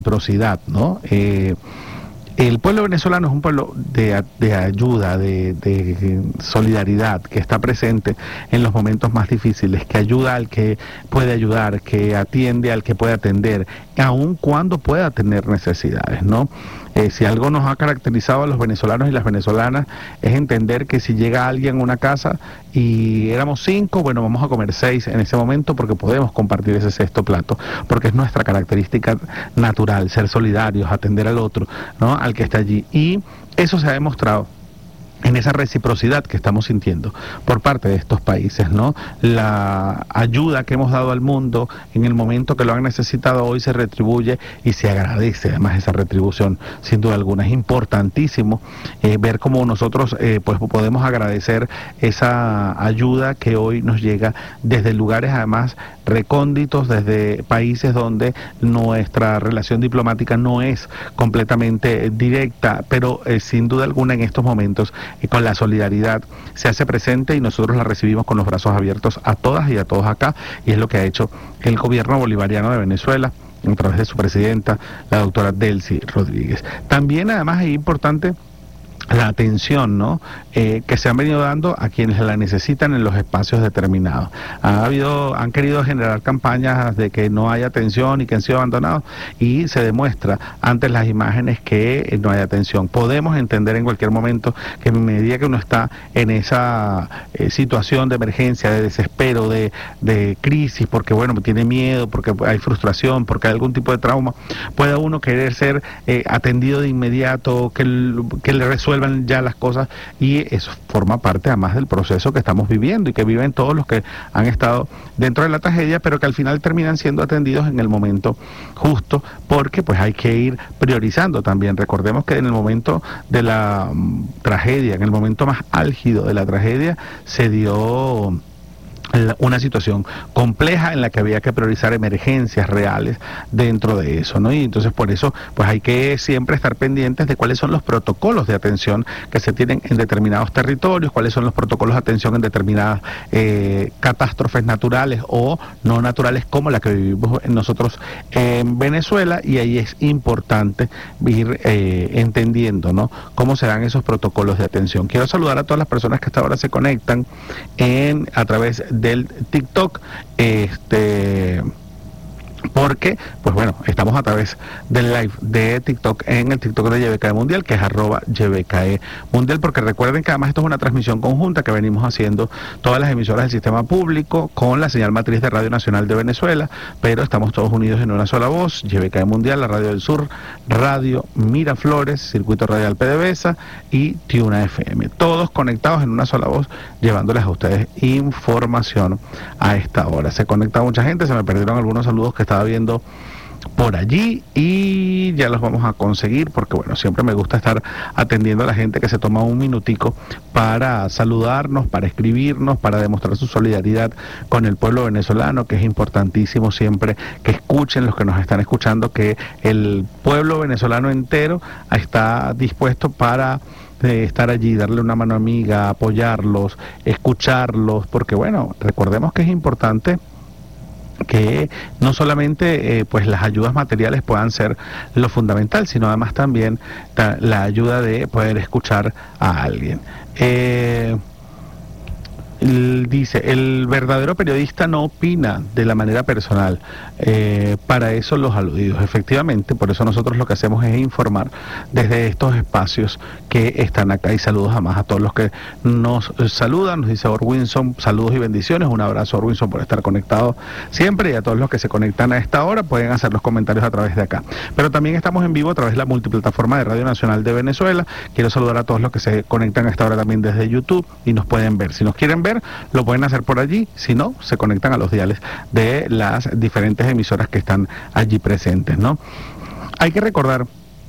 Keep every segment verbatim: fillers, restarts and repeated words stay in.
reciprocidad, ¿no? Eh, el pueblo venezolano es un pueblo de, de ayuda, de, de solidaridad, que está presente en los momentos más difíciles, que ayuda al que puede ayudar, que atiende al que puede atender, aun cuando pueda tener necesidades, ¿no? Eh, si algo nos ha caracterizado a los venezolanos y las venezolanas es entender que si llega alguien a una casa y éramos cinco, bueno, vamos a comer seis en ese momento porque podemos compartir ese sexto plato, porque es nuestra característica natural, ser solidarios, atender al otro, ¿no? Al que está allí. Y eso se ha demostrado en esa reciprocidad que estamos sintiendo por parte de estos países, ¿no? La ayuda que hemos dado al mundo en el momento que lo han necesitado hoy se retribuye y se agradece además esa retribución, sin duda alguna. Es importantísimo eh, ver cómo nosotros eh, pues podemos agradecer esa ayuda que hoy nos llega desde lugares además recónditos, desde países donde nuestra relación diplomática no es completamente directa, pero eh, sin duda alguna en estos momentos y con la solidaridad se hace presente y nosotros la recibimos con los brazos abiertos a todas y a todos acá, y es lo que ha hecho el gobierno bolivariano de Venezuela a través de su presidenta, la doctora Delcy Rodríguez. También además es importante la atención, ¿no? Eh, que se han venido dando a quienes la necesitan en los espacios determinados. Ha habido, han querido generar campañas de que no hay atención y que han sido abandonados, y se demuestra ante las imágenes que eh, no hay atención. Podemos entender en cualquier momento que en medida que uno está en esa eh, situación de emergencia, de desespero, de, de crisis, porque bueno, tiene miedo, porque hay frustración, porque hay algún tipo de trauma, pueda uno querer ser eh, atendido de inmediato, que, que le resuelva ya las cosas, y eso forma parte además del proceso que estamos viviendo y que viven todos los que han estado dentro de la tragedia, pero que al final terminan siendo atendidos en el momento justo, porque pues hay que ir priorizando también. Recordemos que en el momento de la um, tragedia, en el momento más álgido de la tragedia, se dio una situación compleja en la que había que priorizar emergencias reales dentro de eso, ¿no? Y entonces por eso pues hay que siempre estar pendientes de cuáles son los protocolos de atención que se tienen en determinados territorios, cuáles son los protocolos de atención en determinadas eh, catástrofes naturales o no naturales como la que vivimos nosotros en Venezuela, y ahí es importante ir eh, entendiendo, ¿no?, cómo se dan esos protocolos de atención. Quiero saludar a todas las personas que hasta ahora se conectan en a través de del TikTok, este porque, pues bueno, estamos a través del live de TikTok en el TikTok de Y B K E Mundial, que es arroba Y B K E Mundial, porque recuerden que además esto es una transmisión conjunta que venimos haciendo todas las emisoras del sistema público con la señal matriz de Radio Nacional de Venezuela, pero estamos todos unidos en una sola voz: Y B K E Mundial, la Radio del Sur, Radio Miraflores, Circuito Radial PDVSA y Tiuna F M, todos conectados en una sola voz, llevándoles a ustedes información a esta hora. Se conecta mucha gente, se me perdieron algunos saludos que estaba viendo por allí y ya los vamos a conseguir, porque bueno, siempre me gusta estar atendiendo a la gente que se toma un minutico para saludarnos, para escribirnos, para demostrar su solidaridad con el pueblo venezolano, que es importantísimo siempre que escuchen los que nos están escuchando, que el pueblo venezolano entero está dispuesto para de estar allí, darle una mano amiga, apoyarlos, escucharlos, porque bueno, recordemos que es importante que no solamente eh, pues las ayudas materiales puedan ser lo fundamental, sino además también ta, la ayuda de poder escuchar a alguien. Eh, el, dice, el verdadero periodista no opina de la manera personal, eh, para eso los aludidos. Efectivamente, por eso nosotros lo que hacemos es informar desde estos espacios que están acá, y saludos además a todos los que nos saludan. Nos dice Orwinson, saludos y bendiciones, un abrazo Orwinson por estar conectado siempre, y a todos los que se conectan a esta hora pueden hacer los comentarios a través de acá. Pero también estamos en vivo a través de la multiplataforma de Radio Nacional de Venezuela. Quiero saludar a todos los que se conectan a esta hora también desde YouTube y nos pueden ver. Si nos quieren ver, lo pueden hacer por allí, si no, se conectan a los diales de las diferentes emisoras que están allí presentes, ¿no? Hay que recordar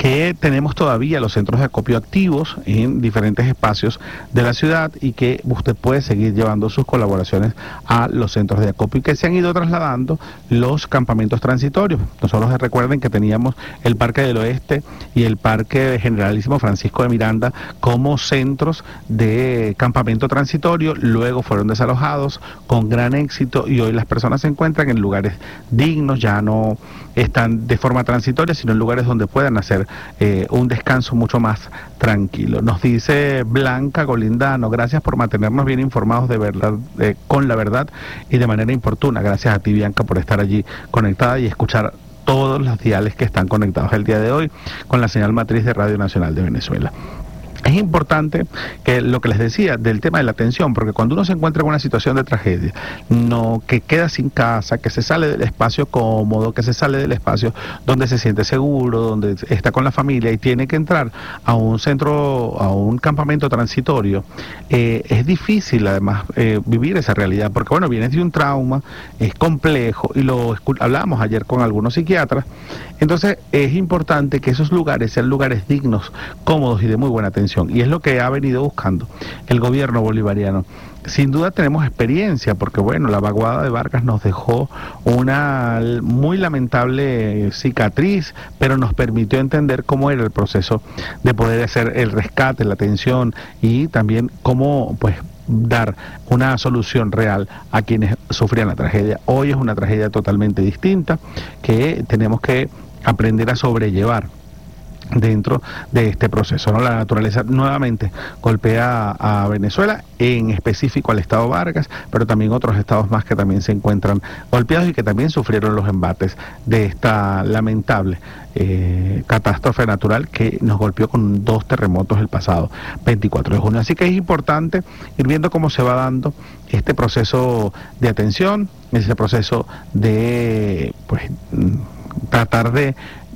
que tenemos todavía los centros de acopio activos en diferentes espacios de la ciudad y que usted puede seguir llevando sus colaboraciones a los centros de acopio y que se han ido trasladando los campamentos transitorios. Nosotros recuerden que teníamos el Parque del Oeste y el Parque Generalísimo Francisco de Miranda como centros de campamento transitorio, luego fueron desalojados con gran éxito y hoy las personas se encuentran en lugares dignos, ya no están de forma transitoria, sino en lugares donde puedan hacer eh, un descanso mucho más tranquilo. Nos dice Blanca Golindano, gracias por mantenernos bien informados de verdad, eh, con la verdad y de manera importuna. Gracias a ti, Bianca, por estar allí conectada y escuchar todos los diales que están conectados el día de hoy con la señal matriz de Radio Nacional de Venezuela. Es importante que lo que les decía del tema de la atención, porque cuando uno se encuentra en una situación de tragedia, no que queda sin casa, que se sale del espacio cómodo, que se sale del espacio donde se siente seguro, donde está con la familia y tiene que entrar a un centro, a un campamento transitorio, eh, es difícil además eh, vivir esa realidad, porque bueno, vienes de un trauma, es complejo y lo hablábamos ayer con algunos psiquiatras. Entonces es importante que esos lugares sean lugares dignos, cómodos y de muy buena atención. Y es lo que ha venido buscando el gobierno bolivariano. Sin duda tenemos experiencia, porque bueno, la vaguada de Vargas nos dejó una muy lamentable cicatriz, pero nos permitió entender cómo era el proceso de poder hacer el rescate, la atención y también cómo pues dar una solución real a quienes sufrían la tragedia. Hoy es una tragedia totalmente distinta que tenemos que aprender a sobrellevar dentro de este proceso, ¿no? La naturaleza nuevamente golpea a, a Venezuela, en específico al estado Vargas, pero también otros estados más que también se encuentran golpeados y que también sufrieron los embates de esta lamentable eh, catástrofe natural que nos golpeó con dos terremotos el pasado veinticuatro de junio. Así que es importante ir viendo cómo se va dando este proceso de atención, ese proceso de pues tratar de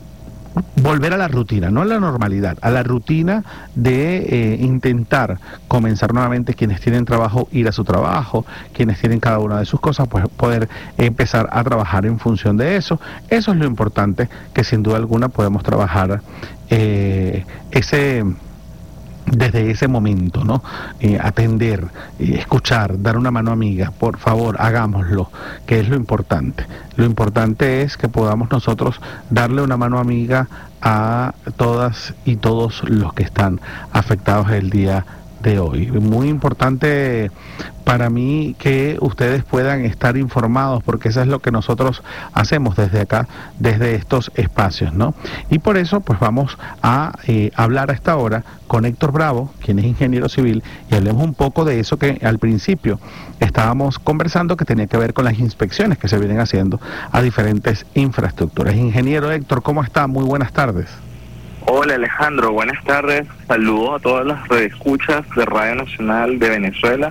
volver a la rutina, no a la normalidad, a la rutina de eh, intentar comenzar nuevamente, quienes tienen trabajo, ir a su trabajo, quienes tienen cada una de sus cosas, pues poder empezar a trabajar en función de eso. Eso es lo importante, que sin duda alguna podemos trabajar eh, ese... desde ese momento, ¿no? Eh, atender, eh, escuchar, dar una mano amiga, por favor, hagámoslo, que es lo importante. Lo importante es que podamos nosotros darle una mano amiga a todas y todos los que están afectados el día de hoy. Muy importante para mí que ustedes puedan estar informados, porque eso es lo que nosotros hacemos desde acá, desde estos espacios, ¿no? Y por eso pues vamos a eh, hablar a esta hora con Héctor Bravo, quien es ingeniero civil, y hablemos un poco de eso que al principio estábamos conversando, que tenía que ver con las inspecciones que se vienen haciendo a diferentes infraestructuras. Ingeniero Héctor, ¿cómo está? Muy buenas tardes. Hola Alejandro, buenas tardes. Saludos a todas las redescuchas de Radio Nacional de Venezuela,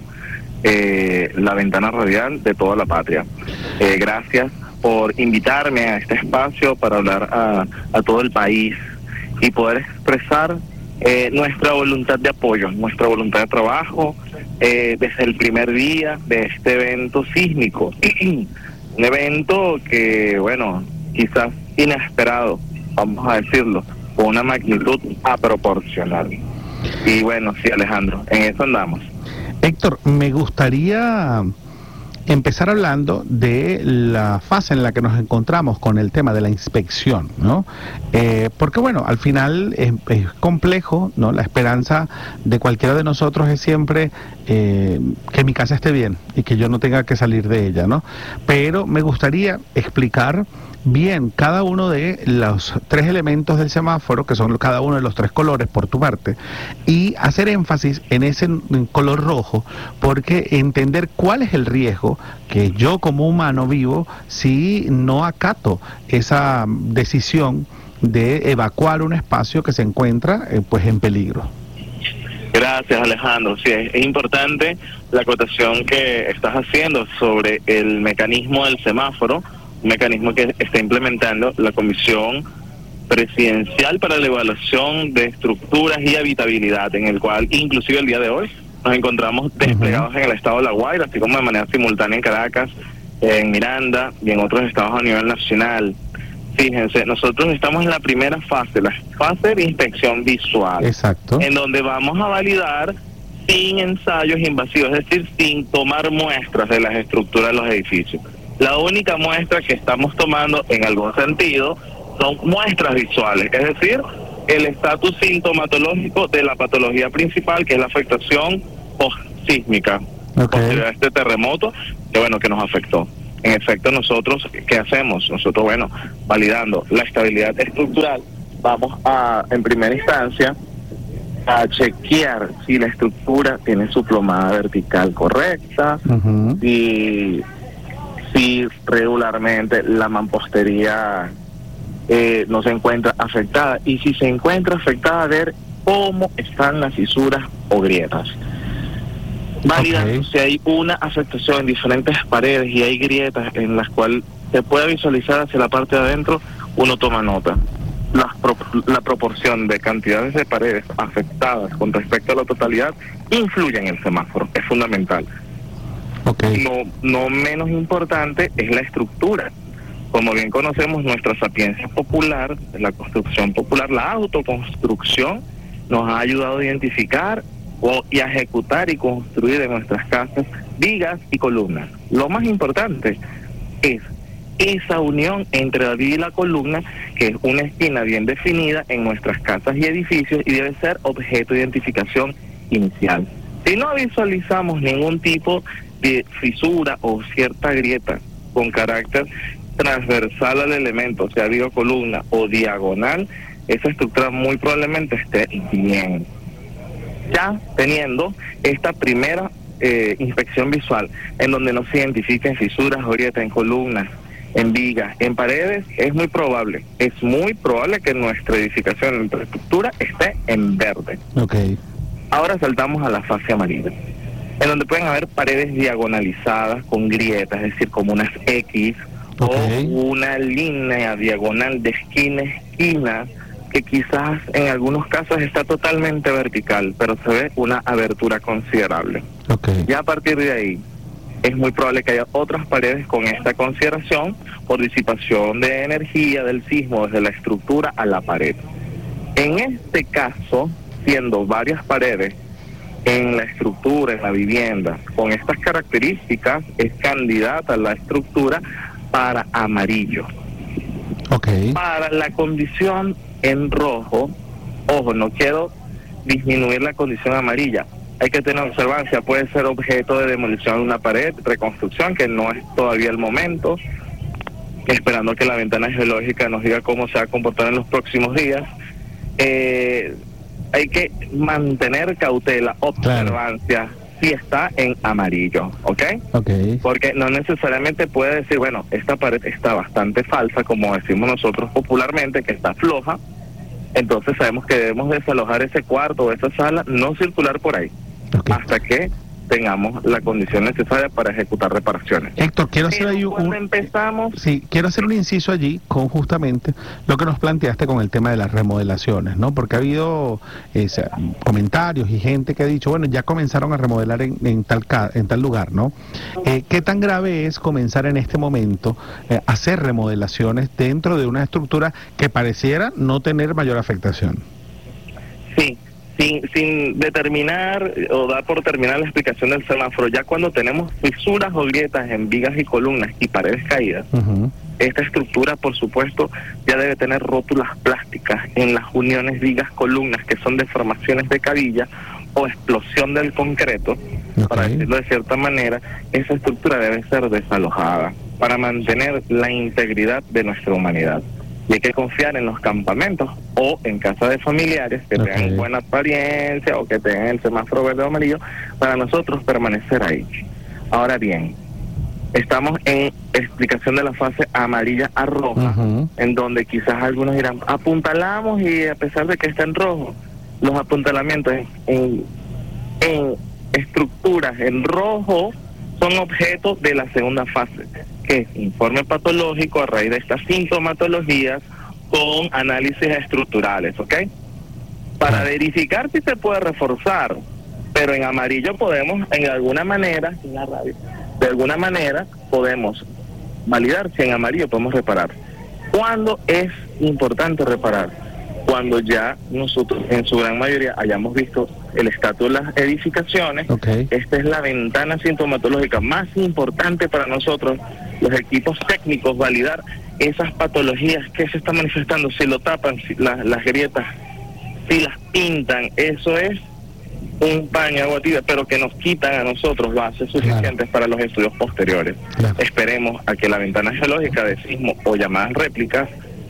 eh, la ventana radial de toda la patria. Eh, gracias por invitarme a este espacio para hablar a, a todo el país y poder expresar eh, nuestra voluntad de apoyo, nuestra voluntad de trabajo eh, desde el primer día de este evento sísmico. Un evento que, bueno, quizás inesperado, vamos a decirlo, con una magnitud aproporcional. Y bueno, sí, Alejandro, en eso andamos. Héctor, me gustaría empezar hablando de la fase en la que nos encontramos con el tema de la inspección, ¿no? Eh, porque bueno, al final es, es complejo, ¿no? La esperanza de cualquiera de nosotros es siempre eh, que mi casa esté bien y que yo no tenga que salir de ella, ¿no? Pero me gustaría explicar bien cada uno de los tres elementos del semáforo, que son cada uno de los tres colores por tu parte, y hacer énfasis en ese color rojo, porque entender cuál es el riesgo que yo como humano vivo si no acato esa decisión de evacuar un espacio que se encuentra eh, pues en peligro. Gracias, Alejandro. Sí, es, es importante la acotación que estás haciendo sobre el mecanismo del semáforo, un mecanismo que está implementando la Comisión Presidencial para la Evaluación de Estructuras y Habitabilidad, en el cual inclusive el día de hoy nos encontramos desplegados uh-huh. en el estado de La Guaira, así como de manera simultánea en Caracas, en Miranda y en otros estados a nivel nacional. Fíjense, nosotros estamos en la primera fase, la fase de inspección visual. Exacto. En donde vamos a validar sin ensayos invasivos, es decir, sin tomar muestras de las estructuras de los edificios. La única muestra que estamos tomando, en algún sentido, son muestras visuales, es decir, el estatus sintomatológico de la patología principal, que es la afectación postsísmica, okay. posterior a este terremoto, que bueno, que nos afectó. En efecto, nosotros, ¿qué hacemos? Nosotros, bueno, validando la estabilidad estructural, vamos a, en primera instancia, a chequear si la estructura tiene su plomada vertical correcta, uh-huh. y si regularmente la mampostería eh, no se encuentra afectada, y si se encuentra afectada, ver cómo están las fisuras o grietas. Validando okay. si hay una afectación en diferentes paredes y hay grietas en las cuales se puede visualizar hacia la parte de adentro, uno toma nota. La, pro, la proporción de cantidades de paredes afectadas con respecto a la totalidad influye en el semáforo, es fundamental. Okay. No, no menos importante es la estructura. Como bien conocemos, nuestra sapiencia popular, la construcción popular, la autoconstrucción, nos ha ayudado a identificar o, y a ejecutar y construir en nuestras casas vigas y columnas. Lo más importante es esa unión entre la viga y la columna, que es una esquina bien definida en nuestras casas y edificios y debe ser objeto de identificación inicial. Si no visualizamos ningún tipo de fisura o cierta grieta con carácter transversal al elemento, sea viga, columna o diagonal, esa estructura muy probablemente esté bien. Ya teniendo esta primera eh, inspección visual, en donde no se identifiquen fisuras o grietas en columnas, en vigas, en paredes, es muy probable, es muy probable que nuestra edificación, nuestra estructura esté en verde. Okay. Ahora saltamos a la fase amarilla, en donde pueden haber paredes diagonalizadas con grietas, es decir, como unas X, okay. o una línea diagonal de esquina a esquina, que quizás en algunos casos está totalmente vertical, pero se ve una abertura considerable. Okay. Ya a partir de ahí, es muy probable que haya otras paredes con esta consideración por disipación de energía del sismo desde la estructura a la pared. En este caso, siendo varias paredes en la estructura, en la vivienda, con estas características, es candidata la estructura para amarillo. Okay. Para la condición en rojo, ojo, no quiero disminuir la condición amarilla, hay que tener observancia, puede ser objeto de demolición de una pared, reconstrucción, que no es todavía el momento, esperando que la ventana geológica nos diga cómo se va a comportar en los próximos días. Eh, hay que mantener cautela, observancia, claro. Si está en amarillo, ¿ok? Ok. Porque no necesariamente puede decir, bueno, esta pared está bastante falsa, como decimos nosotros popularmente, que está floja, entonces sabemos que debemos desalojar ese cuarto o esa sala, no circular por ahí, okay. hasta que tengamos la condición necesaria para ejecutar reparaciones. Héctor, quiero hacer ahí un, cuando empezamos... Sí, quiero hacer un inciso allí con justamente lo que nos planteaste con el tema de las remodelaciones, ¿no? Porque ha habido eh, comentarios y gente que ha dicho, bueno, ya comenzaron a remodelar en, en, tal, en tal lugar, ¿no? Eh, ¿Qué tan grave es comenzar en este momento eh, a hacer remodelaciones dentro de una estructura que pareciera no tener mayor afectación? Sí. Sin, sin determinar o dar por terminar la explicación del semáforo, ya cuando tenemos fisuras o grietas en vigas y columnas y paredes caídas, uh-huh. esta estructura, por supuesto, ya debe tener rótulas plásticas en las uniones vigas-columnas, que son deformaciones de cabilla o explosión del concreto, okay. para decirlo de cierta manera, esa estructura debe ser desalojada para mantener la integridad de nuestra humanidad. Y hay que confiar en los campamentos o en casa de familiares que okay. tengan buena apariencia o que tengan el semáforo verde o amarillo para nosotros permanecer ahí. Ahora bien, estamos en explicación de la fase amarilla a roja, uh-huh. en donde quizás algunos dirán, apuntalamos y a pesar de que está en rojo, los apuntalamientos en, en, en estructuras en rojo son objeto de la segunda fase, que es informe patológico a raíz de estas sintomatologías con análisis estructurales, ¿ok? Para verificar si se puede reforzar, pero en amarillo podemos, en alguna manera, la radio, de alguna manera podemos validar si en amarillo podemos reparar. ¿Cuándo es importante reparar? Cuando ya nosotros, en su gran mayoría, hayamos visto el estatus de las edificaciones. Okay. Esta es la ventana sintomatológica más importante para nosotros, los equipos técnicos, validar esas patologías que se están manifestando, si lo tapan, si la, las grietas, si las pintan. Eso es un paño de agua tibia, pero que nos quitan a nosotros bases suficientes, claro, para los estudios posteriores. Claro. Esperemos a que la ventana geológica de sismo o llamadas réplicas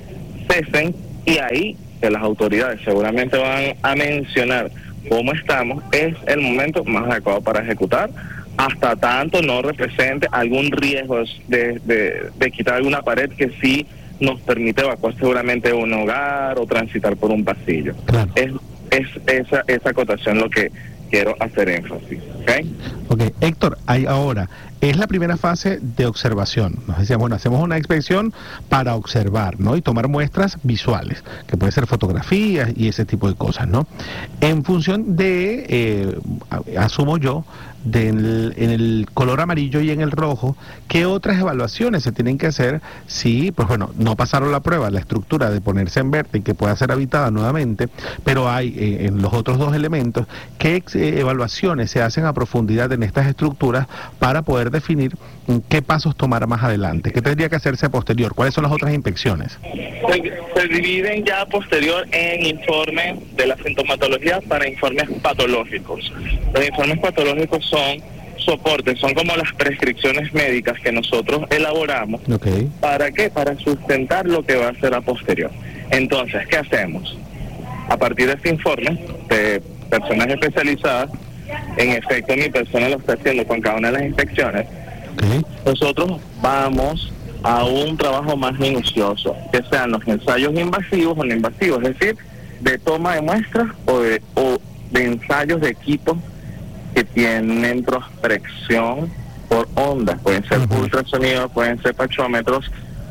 cesen, y ahí que las autoridades seguramente van a mencionar cómo estamos, es el momento más adecuado para ejecutar, hasta tanto no represente algún riesgo de, de, de quitar alguna pared que sí nos permite evacuar seguramente un hogar o transitar por un pasillo. Claro. Es, es esa, esa acotación lo que quiero hacer énfasis. ¿Okay? Ok, Héctor, hay ahora, es la primera fase de observación. Nos decíamos, bueno, hacemos una inspección para observar, ¿no? Y tomar muestras visuales, que puede ser fotografías y ese tipo de cosas, ¿no? En función de, eh, asumo yo, del, en el color amarillo y en el rojo, ¿qué otras evaluaciones se tienen que hacer si, pues bueno, no pasaron la prueba, la estructura de ponerse en verde y que pueda ser habitada nuevamente, pero hay eh, en los otros dos elementos, qué eh, evaluaciones se hacen a profundidad en estas estructuras para poder definir qué pasos tomar más adelante? ¿Qué tendría que hacerse a posterior? ¿Cuáles son las otras inspecciones? Se, se dividen ya a posterior en informes de la sintomatología para informes patológicos. Los informes patológicos son soportes, son como las prescripciones médicas que nosotros elaboramos. Okay. ¿Para qué? Para sustentar lo que va a ser a posterior. Entonces, ¿qué hacemos? A partir de este informe de personas especializadas, en efecto mi persona lo está haciendo con cada una de las inspecciones, okay, nosotros vamos a un trabajo más minucioso, que sean los ensayos invasivos o no invasivos, es decir, de toma de muestras o de, o de ensayos de equipos que tienen prospección por ondas, pueden ser uh-huh. ultrasonidos, pueden ser pachómetros,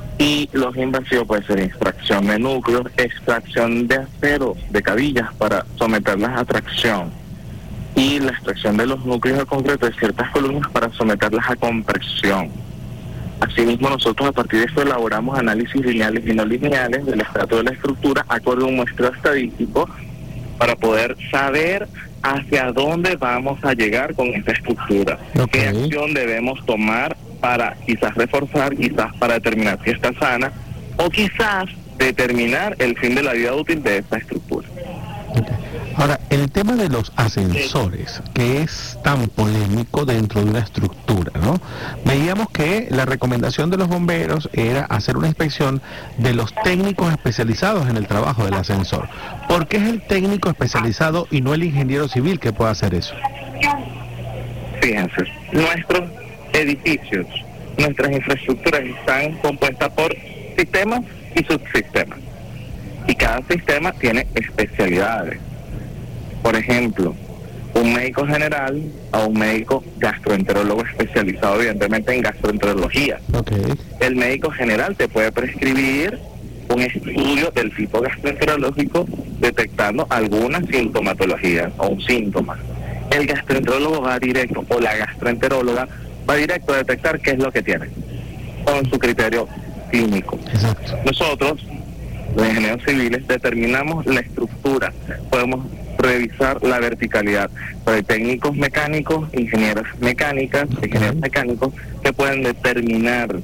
y los invasivos pueden ser extracción de núcleos, extracción de acero, de cabillas para someterlas a tracción, y la extracción de los núcleos de concreto de ciertas columnas para someterlas a compresión. Asimismo, nosotros a partir de esto elaboramos análisis lineales y no lineales del estrato de la estructura acorde a un muestreo estadístico para poder saber hacia dónde vamos a llegar con esta estructura. Okay. ¿Qué acción debemos tomar para quizás reforzar, quizás para determinar si está sana, o quizás determinar el fin de la vida útil de esta estructura? Okay. Ahora, el tema de los ascensores, que es tan polémico dentro de una estructura, ¿no? Veíamos que la recomendación de los bomberos era hacer una inspección de los técnicos especializados en el trabajo del ascensor. ¿Por qué es el técnico especializado y no el ingeniero civil que pueda hacer eso? Fíjense, nuestros edificios, nuestras infraestructuras están compuestas por sistemas y subsistemas. Y cada sistema tiene especialidades. Por ejemplo, un médico general a un médico gastroenterólogo especializado evidentemente en gastroenterología. Okay. El médico general te puede prescribir un estudio del tipo gastroenterológico detectando alguna sintomatología o un síntoma. El gastroenterólogo va directo, o la gastroenteróloga va directo a detectar qué es lo que tiene, con su criterio clínico. Exacto. Nosotros, los ingenieros civiles, determinamos la estructura, podemos revisar la verticalidad, pero hay técnicos mecánicos, ingenieros mecánicas, ingenieros mecánicos que pueden determinar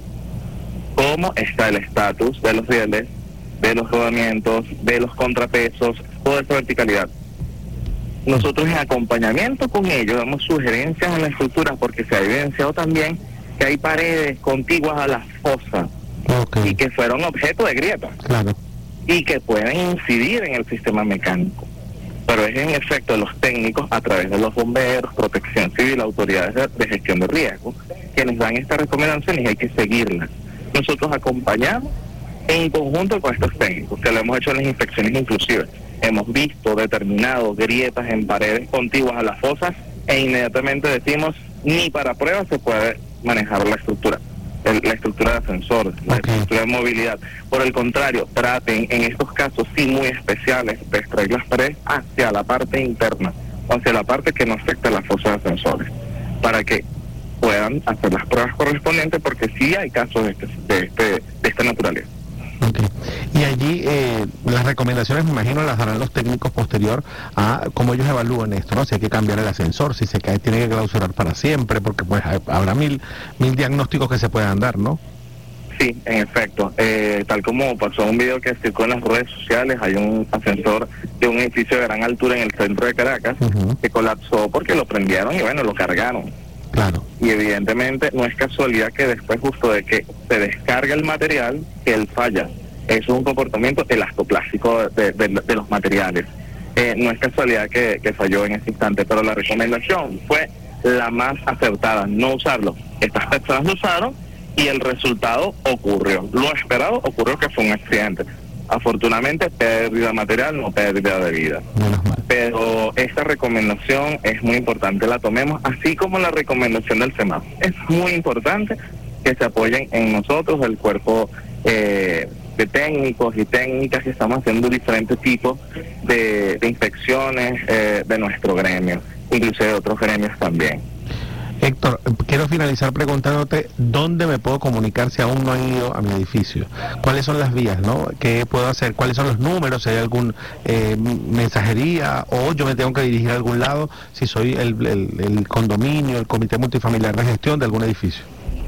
cómo está el estatus de los rieles, de los rodamientos, de los contrapesos, toda esa verticalidad. Nosotros en acompañamiento con ellos damos sugerencias en la estructura porque se ha evidenciado también que hay paredes contiguas a las fosas. Okay. Y que fueron objeto de grietas. Claro. Y que pueden incidir en el sistema mecánico. Pero es en efecto de los técnicos, a través de los bomberos, protección civil, autoridades de, de gestión de riesgo, quienes dan estas recomendaciones y hay que seguirlas. Nosotros acompañamos en conjunto con estos técnicos, que lo hemos hecho en las inspecciones inclusive. Hemos visto, determinado grietas en paredes contiguas a las fosas e inmediatamente decimos, ni para pruebas se puede manejar la estructura. El, la estructura de ascensor, la okay. estructura de movilidad. Por el contrario, traten en estos casos sí muy especiales de extraer las paredes hacia la parte interna, o hacia la parte que no afecta a las fosas de ascensores, para que puedan hacer las pruebas correspondientes, porque sí hay casos de, este, de, este, de esta naturaleza. Okay. Y allí eh, las recomendaciones, me imagino, las darán los técnicos posterior a cómo ellos evalúan esto, ¿no? Si hay que cambiar el ascensor, si se cae, tiene que clausurar para siempre, porque pues habrá mil, mil diagnósticos que se puedan dar, ¿no? Sí, en efecto. Eh, tal como pasó un video que circuló en las redes sociales, hay un ascensor de un edificio de gran altura en el centro de Caracas uh-huh. que colapsó porque lo prendieron y bueno, lo cargaron. Claro. Y evidentemente no es casualidad que después justo de que se descarga el material, que él falla. Eso es un comportamiento elastoplástico de, de, de los materiales. Eh, no es casualidad que, que falló en ese instante, pero la recomendación fue la más acertada, no usarlo. Estas personas lo usaron y el resultado ocurrió. Lo esperado ocurrió, que fue un accidente. Afortunadamente, pérdida material, no pérdida de vida. Pero esta recomendación es muy importante, la tomemos, así como la recomendación del semáforo. Es muy importante que se apoyen en nosotros, el cuerpo eh, de técnicos y técnicas que estamos haciendo diferentes tipos de, de inspecciones eh, de nuestro gremio, incluso de otros gremios también. Héctor, quiero finalizar preguntándote dónde me puedo comunicar si aún no han ido a mi edificio. ¿Cuáles son las vías, no? ¿Qué puedo hacer? ¿Cuáles son los números? ¿Si hay algún eh, mensajería o yo me tengo que dirigir a algún lado si soy el, el, el condominio, el comité multifamiliar de gestión de algún edificio?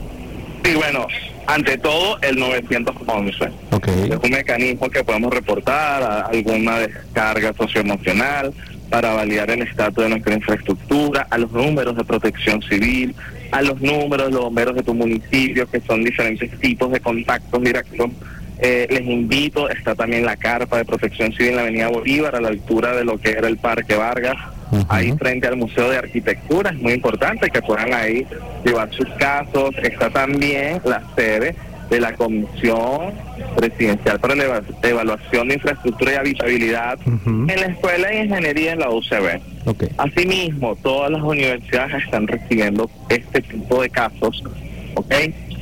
Sí, bueno, ante todo el novecientos once. Okay. Es un mecanismo que podemos reportar a alguna descarga socioemocional para validar el estatus de nuestra infraestructura, a los números de protección civil, a los números de los bomberos de tu municipio, que son diferentes tipos de contactos directos. Eh, les invito, está también la carpa de protección civil en la avenida Bolívar, a la altura de lo que era el Parque Vargas, uh-huh. ahí frente al Museo de Arquitectura. Es muy importante que puedan ahí llevar sus casos. Está también la sede de la Comisión Presidencial para la Evaluación de Infraestructura y Habitabilidad uh-huh. en la Escuela de Ingeniería en la U C B. Okay. Asimismo, todas las universidades están recibiendo este tipo de casos, ¿ok?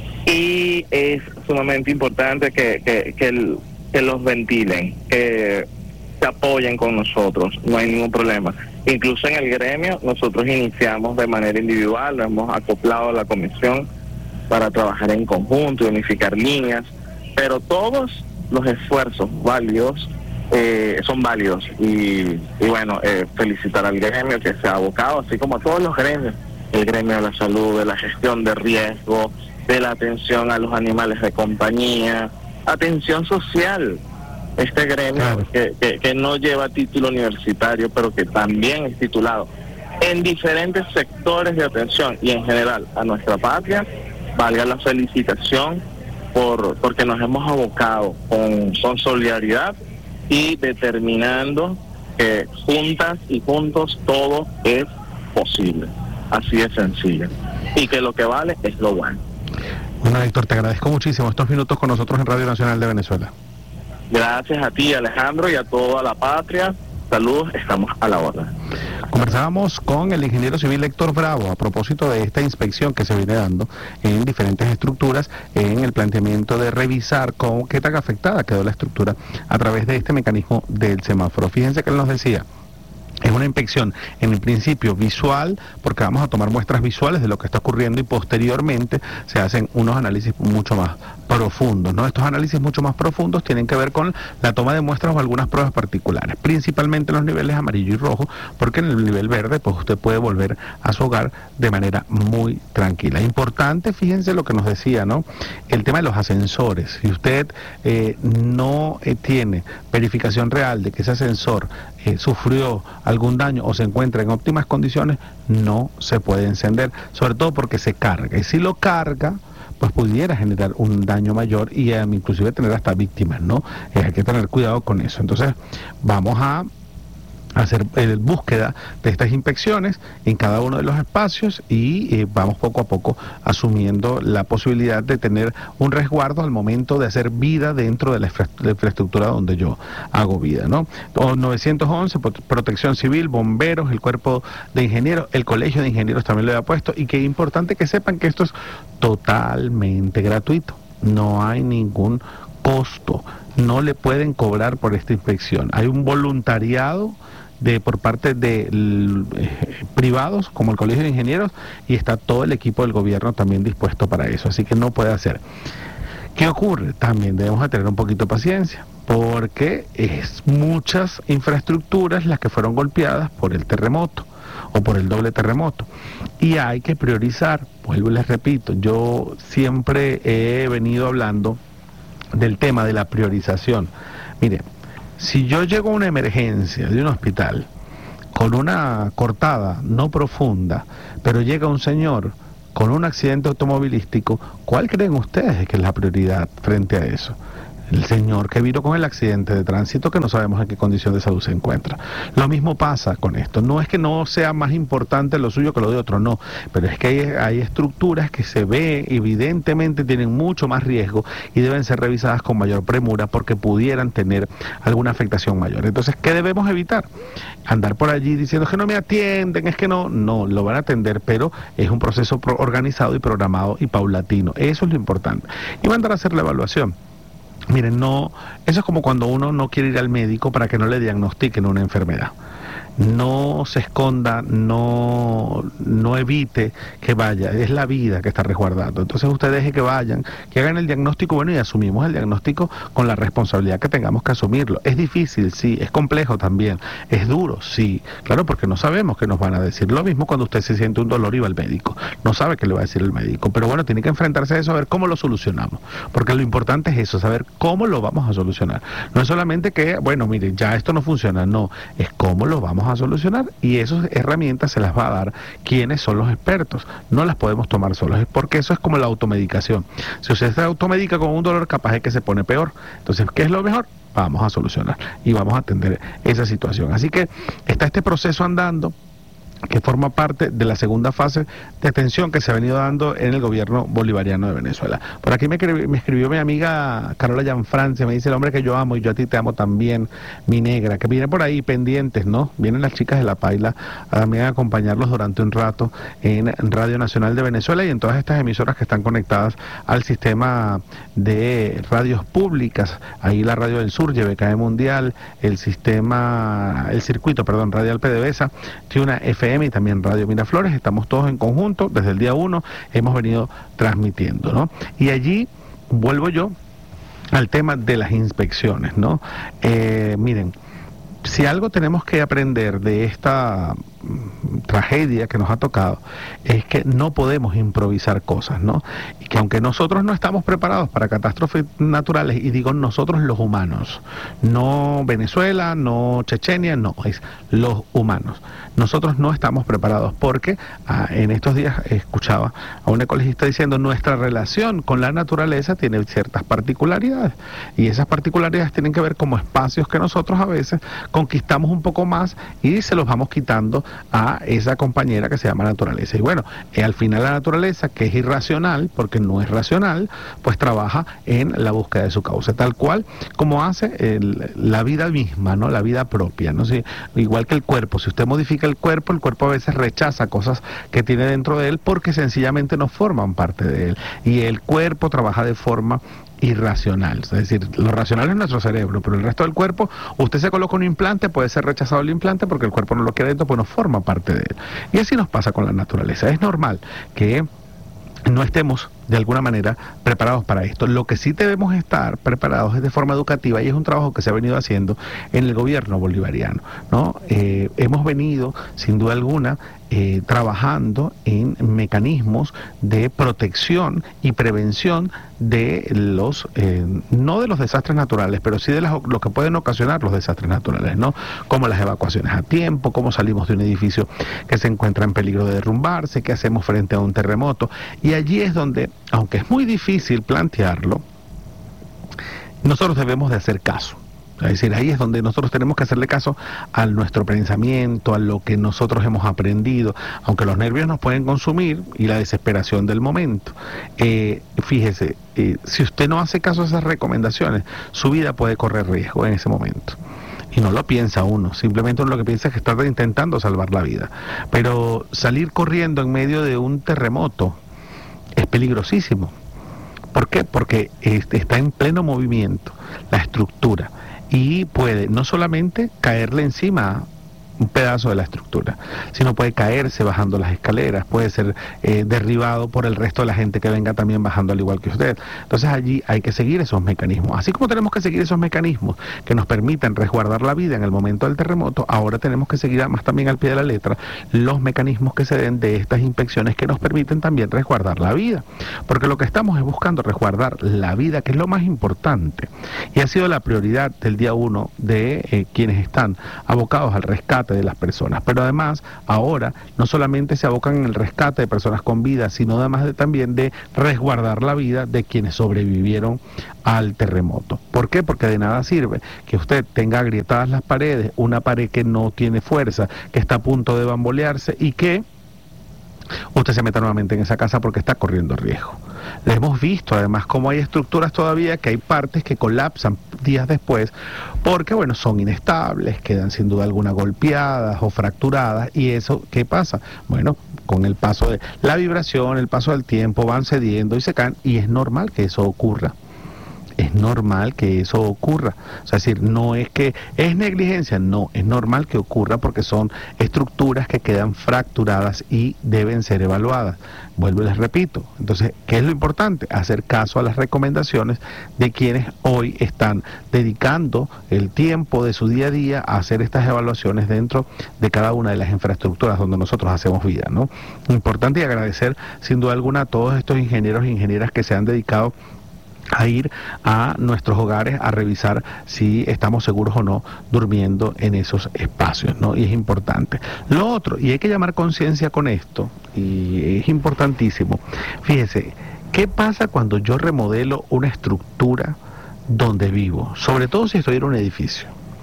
Y es sumamente importante que, que, que, el, que los ventilen, que se apoyen con nosotros, no hay ningún problema. Incluso en el gremio nosotros iniciamos de manera individual, lo hemos acoplado a la comisión para trabajar en conjunto y unificar líneas, pero todos los esfuerzos válidos eh, son válidos y, y bueno, eh, felicitar al gremio que se ha abocado, así como a todos los gremios, el gremio de la salud, de la gestión de riesgo, de la atención a los animales de compañía, atención social, este gremio claro. que, que, que no lleva título universitario, pero que también es titulado en diferentes sectores de atención y en general a nuestra patria. Valga la felicitación por porque nos hemos abocado con, con solidaridad y determinando que juntas y juntos todo es posible. Así de sencillo. Y que lo que vale es lo bueno. Bueno, Héctor, te agradezco muchísimo estos minutos con nosotros en Radio Nacional de Venezuela. Gracias a ti, Alejandro, y a toda la patria. Saludos, estamos a la orden. Conversábamos con el ingeniero civil Héctor Bravo a propósito de esta inspección que se viene dando en diferentes estructuras, en el planteamiento de revisar cómo, qué tan afectada quedó la estructura a través de este mecanismo del semáforo. Fíjense que él nos decía, es una inspección en el principio visual, porque vamos a tomar muestras visuales de lo que está ocurriendo y posteriormente se hacen unos análisis mucho más profundos, ¿no? Estos análisis mucho más profundos tienen que ver con la toma de muestras o algunas pruebas particulares, principalmente en los niveles amarillo y rojo, porque en el nivel verde pues usted puede volver a su hogar de manera muy tranquila. Importante, fíjense lo que nos decía, ¿no? El tema de los ascensores. Si usted eh, no eh, tiene verificación real de que ese ascensor eh, sufrió algún daño o se encuentra en óptimas condiciones, no se puede encender, sobre todo porque se carga, y si lo carga pues pudiera generar un daño mayor y eh, inclusive tener hasta víctimas, ¿no? Eh, hay que tener cuidado con eso. Entonces vamos a hacer eh, búsqueda de estas inspecciones en cada uno de los espacios y eh, vamos poco a poco asumiendo la posibilidad de tener un resguardo al momento de hacer vida dentro de la, infra de la infraestructura donde yo hago vida, ¿no? novecientos once, Protección Civil, bomberos, el cuerpo de ingenieros, el colegio de ingenieros también lo había puesto, y que es importante que sepan que esto es totalmente gratuito, no hay ningún costo, no le pueden cobrar por esta inspección, hay un voluntariado de por parte de eh, privados como el Colegio de Ingenieros, y está todo el equipo del gobierno también dispuesto para eso, así que no puede hacer. ¿Qué ocurre? También debemos de tener un poquito de paciencia, porque es muchas infraestructuras las que fueron golpeadas por el terremoto o por el doble terremoto, y hay que priorizar. Vuelvo y les repito, yo siempre he venido hablando del tema de la priorización. Mire, si yo llego a una emergencia de un hospital con una cortada no profunda, pero llega un señor con un accidente automovilístico, ¿cuál creen ustedes que es la prioridad frente a eso? El señor que vino con el accidente de tránsito, que no sabemos en qué condición de salud se encuentra. Lo mismo pasa con esto. No es que no sea más importante lo suyo que lo de otro, no. Pero es que hay, hay estructuras que se ve evidentemente tienen mucho más riesgo y deben ser revisadas con mayor premura porque pudieran tener alguna afectación mayor. Entonces, ¿qué debemos evitar? Andar por allí diciendo que no me atienden, es que no, no, lo van a atender, pero es un proceso organizado y programado y paulatino. Eso es lo importante. Y mandar a hacer la evaluación. Miren, no, eso es como cuando uno no quiere ir al médico para que no le diagnostiquen una enfermedad. No se esconda, no, no evite que vaya, es la vida que está resguardando. Entonces usted deje que vayan, que hagan el diagnóstico, bueno, y asumimos el diagnóstico con la responsabilidad que tengamos que asumirlo. Es difícil, sí, es complejo también, es duro, sí, claro, porque no sabemos qué nos van a decir. Lo mismo cuando usted se siente un dolor y va al médico, no sabe qué le va a decir el médico, pero bueno, tiene que enfrentarse a eso, a ver cómo lo solucionamos, porque lo importante es eso, saber cómo lo vamos a solucionar. No es solamente que, bueno, mire, ya esto no funciona, no, es cómo lo vamos a solucionar, y esas herramientas se las va a dar quienes son los expertos. No las podemos tomar solos, porque eso es como la automedicación. Si usted se automedica con un dolor, capaz es que se pone peor. Entonces, ¿qué es lo mejor? Vamos a solucionar y vamos a atender esa situación. Así que está este proceso andando, que forma parte de la segunda fase de atención que se ha venido dando en el gobierno bolivariano de Venezuela. Por aquí me, me escribió mi amiga Carola Gianfrancia, me dice: el hombre que yo amo y yo a ti te amo también, mi negra, que viene por ahí pendientes, ¿no? Vienen las chicas de La Paila a también a acompañarlos durante un rato en Radio Nacional de Venezuela y en todas estas emisoras que están conectadas al sistema de radios públicas. Ahí la Radio del Sur, Y B K E Mundial, el sistema, el circuito, perdón, Radial PDVSA, tiene una F M y también Radio Miraflores. Estamos todos en conjunto, desde el día uno hemos venido transmitiendo, ¿no? Y allí vuelvo yo al tema de las inspecciones, ¿no? Eh, miren, si algo tenemos que aprender de esta tragedia que nos ha tocado, es que no podemos improvisar cosas, ¿no? Y que aunque nosotros no estamos preparados para catástrofes naturales, y digo nosotros los humanos, no Venezuela, no Chechenia, no, es los humanos. Nosotros no estamos preparados porque ah, en estos días escuchaba a un ecologista diciendo: nuestra relación con la naturaleza tiene ciertas particularidades, y esas particularidades tienen que ver como espacios que nosotros a veces conquistamos un poco más y se los vamos quitando a esa compañera que se llama naturaleza. Y bueno, eh, al final la naturaleza, que es irracional, porque no es racional, pues trabaja en la búsqueda de su causa, tal cual como hace el, la vida misma, ¿no? La vida propia, ¿no? Si, igual que el cuerpo, si usted modifica el cuerpo, el cuerpo a veces rechaza cosas que tiene dentro de él porque sencillamente no forman parte de él, y el cuerpo trabaja de forma irracional, es decir, lo racional es nuestro cerebro, pero el resto del cuerpo, usted se coloca un implante, puede ser rechazado el implante porque el cuerpo no lo quiere dentro, pues no forma parte de él. Y así nos pasa con la naturaleza. Es normal que no estemos de alguna manera preparados para esto. Lo que sí debemos estar preparados es de forma educativa, y es un trabajo que se ha venido haciendo en el gobierno bolivariano, ¿no? Eh, hemos venido, sin duda alguna, eh, trabajando en mecanismos de protección y prevención de los, eh, no de los desastres naturales, pero sí de las, lo que pueden ocasionar los desastres naturales, ¿no? Como las evacuaciones a tiempo, cómo salimos de un edificio que se encuentra en peligro de derrumbarse, qué hacemos frente a un terremoto. Y allí es donde, aunque es muy difícil plantearlo, nosotros debemos de hacer caso. Es decir, ahí es donde nosotros tenemos que hacerle caso a nuestro pensamiento, a lo que nosotros hemos aprendido, aunque los nervios nos pueden consumir y la desesperación del momento. Eh, fíjese, eh, si usted no hace caso a esas recomendaciones, su vida puede correr riesgo en ese momento. Y no lo piensa uno, simplemente uno lo que piensa es que está intentando salvar la vida. Pero salir corriendo en medio de un terremoto es peligrosísimo. ¿Por qué? Porque está en pleno movimiento la estructura y puede no solamente caerle encima un pedazo de la estructura, sino puede caerse bajando las escaleras, puede ser eh, derribado por el resto de la gente que venga también bajando al igual que usted. Entonces allí hay que seguir esos mecanismos. Así como tenemos que seguir esos mecanismos que nos permitan resguardar la vida en el momento del terremoto, ahora tenemos que seguir además también al pie de la letra los mecanismos que se den de estas inspecciones que nos permiten también resguardar la vida. Porque lo que estamos es buscando resguardar la vida, que es lo más importante. Y ha sido la prioridad del día uno de eh, quienes están abocados al rescate de las personas, pero además ahora no solamente se abocan en el rescate de personas con vida, sino además de, también de resguardar la vida de quienes sobrevivieron al terremoto. ¿Por qué? Porque de nada sirve que usted tenga agrietadas las paredes, una pared que no tiene fuerza, que está a punto de bambolearse y que usted se meta nuevamente en esa casa porque está corriendo riesgo. Le hemos visto además cómo hay estructuras todavía, que hay partes que colapsan días después porque, bueno, son inestables, quedan sin duda alguna golpeadas o fracturadas, y eso, ¿qué pasa? Bueno, con el paso de la vibración, el paso del tiempo, van cediendo y se caen, y es normal que eso ocurra. Es normal que eso ocurra. O sea, es decir, no es que es negligencia, no, es normal que ocurra porque son estructuras que quedan fracturadas y deben ser evaluadas. Vuelvo y les repito. Entonces, ¿qué es lo importante? Hacer caso a las recomendaciones de quienes hoy están dedicando el tiempo de su día a día a hacer estas evaluaciones dentro de cada una de las infraestructuras donde nosotros hacemos vida, ¿no? Importante, y agradecer sin duda alguna a todos estos ingenieros e ingenieras que se han dedicado a ir a nuestros hogares a revisar si estamos seguros o no durmiendo en esos espacios, ¿no? Y es importante. Lo otro, y hay que llamar conciencia con esto, y es importantísimo, fíjese, ¿qué pasa cuando yo remodelo una estructura donde vivo? Sobre todo si estoy en un edificio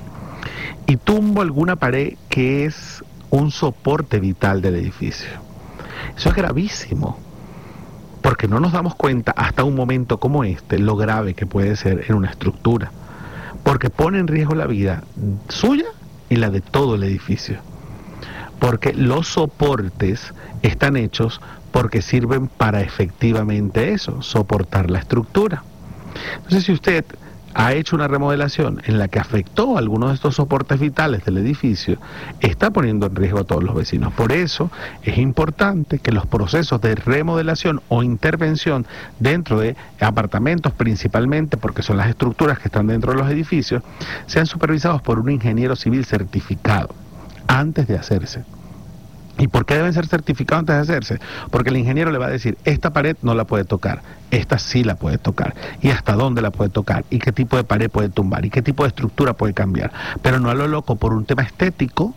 y tumbo alguna pared que es un soporte vital del edificio. Eso es gravísimo, porque no nos damos cuenta hasta un momento como este lo grave que puede ser en una estructura, porque pone en riesgo la vida suya y la de todo el edificio, porque los soportes están hechos porque sirven para efectivamente eso, soportar la estructura. Entonces, si usted ha hecho una remodelación en la que afectó algunos de estos soportes vitales del edificio, está poniendo en riesgo a todos los vecinos. Por eso es importante que los procesos de remodelación o intervención dentro de apartamentos, principalmente porque son las estructuras que están dentro de los edificios, sean supervisados por un ingeniero civil certificado antes de hacerse. ¿Y por qué deben ser certificados antes de hacerse? Porque el ingeniero le va a decir, esta pared no la puede tocar, esta sí la puede tocar, y hasta dónde la puede tocar, y qué tipo de pared puede tumbar, y qué tipo de estructura puede cambiar. Pero no a lo loco, por un tema estético,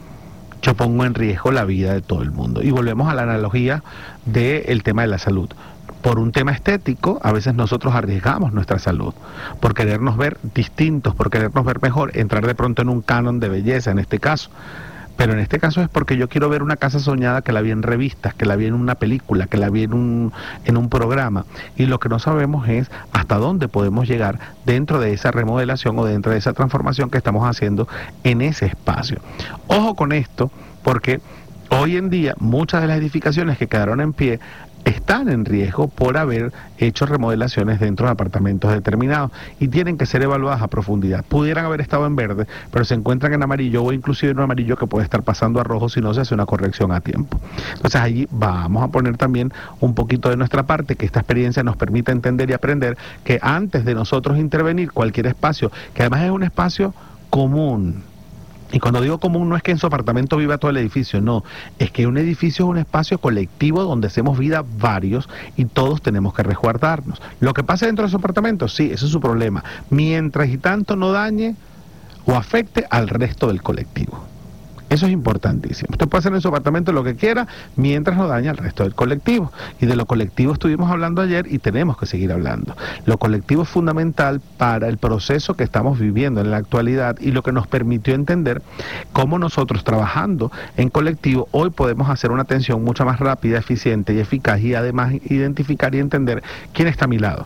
yo pongo en riesgo la vida de todo el mundo. Y volvemos a la analogía del tema de la salud. Por un tema estético, a veces nosotros arriesgamos nuestra salud, por querernos ver distintos, por querernos ver mejor, entrar de pronto en un canon de belleza en este caso. Pero en este caso es porque yo quiero ver una casa soñada que la vi en revistas, que la vi en una película, que la vi en un, en un programa. Y lo que no sabemos es hasta dónde podemos llegar dentro de esa remodelación o dentro de esa transformación que estamos haciendo en ese espacio. Ojo con esto, porque hoy en día muchas de las edificaciones que quedaron en pie están en riesgo por haber hecho remodelaciones dentro de apartamentos determinados y tienen que ser evaluadas a profundidad. Pudieran haber estado en verde, pero se encuentran en amarillo o inclusive en un amarillo que puede estar pasando a rojo si no se hace una corrección a tiempo. Entonces allí vamos a poner también un poquito de nuestra parte, que esta experiencia nos permita entender y aprender que antes de nosotros intervenir cualquier espacio, que además es un espacio común. Y cuando digo común no es que en su apartamento viva todo el edificio, no, es que un edificio es un espacio colectivo donde hacemos vida varios y todos tenemos que resguardarnos. Lo que pasa dentro de su apartamento, sí, ese es su problema, mientras y tanto no dañe o afecte al resto del colectivo. Eso es importantísimo. Usted puede hacer en su apartamento lo que quiera mientras no daña al resto del colectivo. Y de lo colectivo estuvimos hablando ayer y tenemos que seguir hablando. Lo colectivo es fundamental para el proceso que estamos viviendo en la actualidad y lo que nos permitió entender cómo nosotros trabajando en colectivo hoy podemos hacer una atención mucho más rápida, eficiente y eficaz y además identificar y entender quién está a mi lado.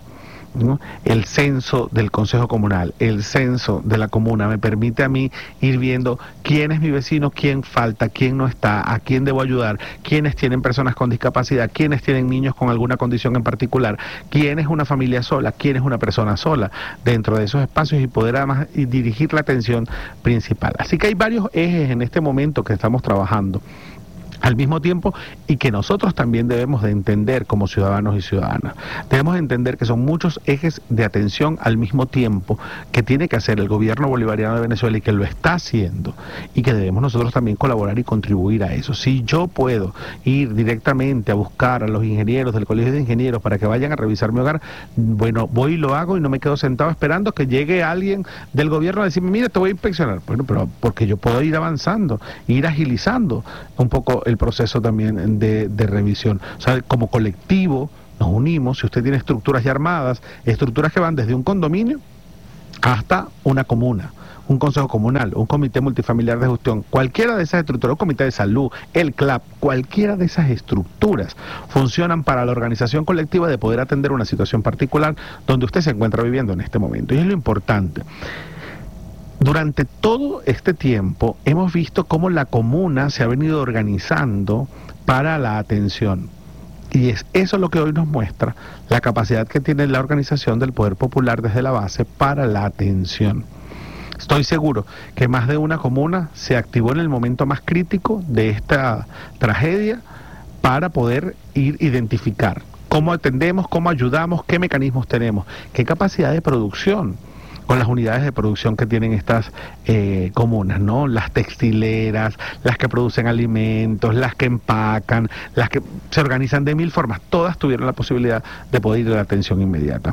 ¿no? El censo del Consejo Comunal, el censo de la comuna me permite a mí ir viendo quién es mi vecino, quién falta, quién no está, a quién debo ayudar, quiénes tienen personas con discapacidad, quiénes tienen niños con alguna condición en particular, quién es una familia sola, quién es una persona sola dentro de esos espacios y poder además dirigir la atención principal. Así que hay varios ejes en este momento que estamos trabajando al mismo tiempo y que nosotros también debemos de entender como ciudadanos y ciudadanas. Debemos de entender que son muchos ejes de atención al mismo tiempo que tiene que hacer el gobierno bolivariano de Venezuela y que lo está haciendo y que debemos nosotros también colaborar y contribuir a eso. Si yo puedo ir directamente a buscar a los ingenieros del Colegio de Ingenieros para que vayan a revisar mi hogar, bueno, voy y lo hago y no me quedo sentado esperando que llegue alguien del gobierno a decirme, mira, te voy a inspeccionar. Bueno, pero porque yo puedo ir avanzando, ir agilizando un poco el proceso también de, de revisión. O sea, como colectivo nos unimos, si usted tiene estructuras ya armadas, estructuras que van desde un condominio hasta una comuna, un consejo comunal, un comité multifamiliar de gestión, cualquiera de esas estructuras, un comité de salud, el C L A P, cualquiera de esas estructuras funcionan para la organización colectiva de poder atender una situación particular donde usted se encuentra viviendo en este momento. Y es lo importante. Durante todo este tiempo hemos visto cómo la comuna se ha venido organizando para la atención. Y es eso lo que hoy nos muestra la capacidad que tiene la organización del poder popular desde la base para la atención. Estoy seguro que más de una comuna se activó en el momento más crítico de esta tragedia para poder ir identificar cómo atendemos, cómo ayudamos, qué mecanismos tenemos, qué capacidad de producción con las unidades de producción que tienen estas eh, comunas, ¿no? Las textileras, las que producen alimentos, las que empacan, las que se organizan de mil formas, todas tuvieron la posibilidad de poder ir a la atención inmediata.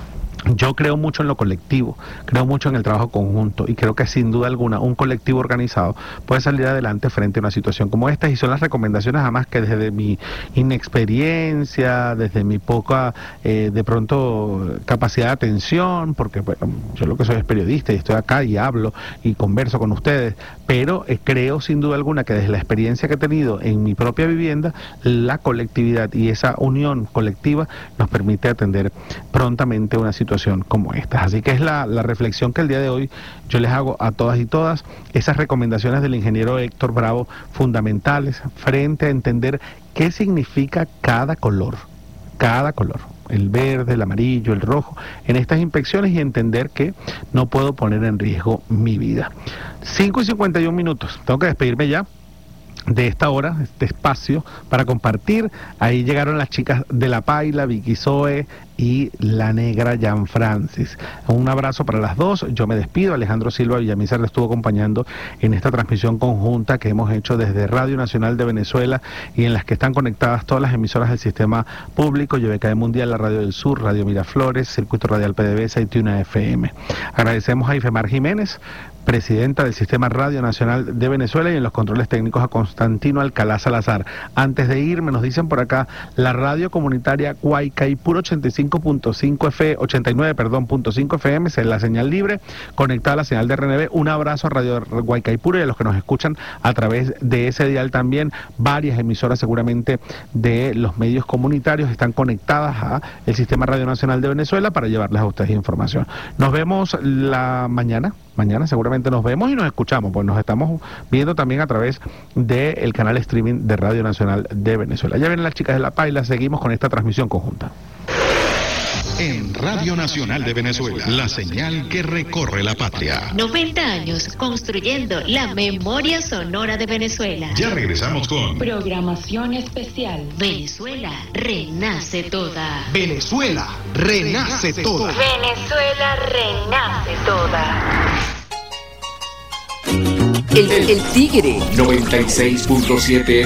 Yo creo mucho en lo colectivo, creo mucho en el trabajo conjunto y creo que sin duda alguna un colectivo organizado puede salir adelante frente a una situación como esta y son las recomendaciones además que desde mi inexperiencia, desde mi poca eh, de pronto capacidad de atención, porque bueno, yo lo que soy es periodista y estoy acá y hablo y converso con ustedes, pero eh, creo sin duda alguna que desde la experiencia que he tenido en mi propia vivienda, la colectividad y esa unión colectiva nos permite atender prontamente una situación como esta. Así que es la, la reflexión que el día de hoy yo les hago a todas y todas, esas recomendaciones del ingeniero Héctor Bravo fundamentales frente a entender qué significa cada color, cada color, el verde, el amarillo, el rojo, en estas inspecciones y entender que no puedo poner en riesgo mi vida. cinco y cincuenta y un minutos, tengo que despedirme ya de esta hora, este espacio para compartir. Ahí llegaron las chicas de La Paila, Vicky Zoe y la negra Jan Francis. Un abrazo para las dos, yo me despido. Alejandro Silva Villamizar le estuvo acompañando en esta transmisión conjunta que hemos hecho desde Radio Nacional de Venezuela y en las que están conectadas todas las emisoras del sistema público, Y B K Mundial, la Radio del Sur, Radio Miraflores, Circuito Radial P D V S y Tuna F M. Agradecemos a Ifemar Jiménez, presidenta del Sistema Radio Nacional de Venezuela, y en los controles técnicos a Constantino Alcalá Salazar. Antes de irme, nos dicen por acá, la radio comunitaria Guaycaipuro ochenta y cinco punto cinco F, ochenta y nueve, perdón, punto cinco F M, es la señal libre, conectada a la señal de R N B. Un abrazo a Radio Guaycaipuro y a los que nos escuchan a través de ese dial también. Varias emisoras seguramente de los medios comunitarios están conectadas a el Sistema Radio Nacional de Venezuela para llevarles a ustedes información. Nos vemos la mañana. Mañana seguramente nos vemos y nos escuchamos, pues nos estamos viendo también a través del canal streaming de Radio Nacional de Venezuela. Ya vienen las chicas de La Paila, seguimos con esta transmisión conjunta. En Radio Nacional de Venezuela, la señal que recorre la patria. noventa años construyendo la memoria sonora de Venezuela. Ya regresamos con programación especial. Venezuela renace toda. Venezuela renace toda. Venezuela renace toda. El, el Tigre noventa y seis punto siete